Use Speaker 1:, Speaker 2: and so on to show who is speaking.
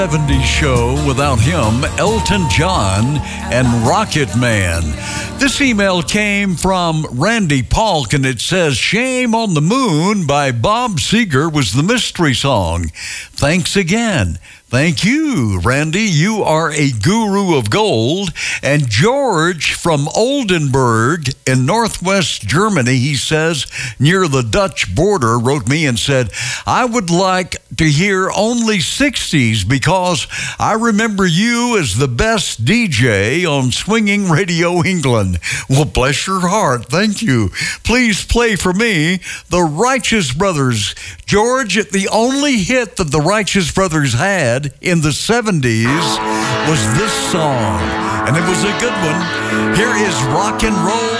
Speaker 1: 70s show without him, Elton John and Rocket Man. This email came from Randy Polk, and it says, Shame on the Moon by Bob Seger was the mystery song. Thanks again. Thank you, Randy. You are a guru of gold. And George from Oldenburg in northwest Germany, he says, near the Dutch border, wrote me and said, I would like to hear only 60s because I remember you as the best DJ on Swinging Radio England. Well, bless your heart. Thank you. Please play for me the Righteous Brothers. George, the only hit that the Righteous Brothers had in the 70s was this song, and it was a good one. Here is Rock and Roll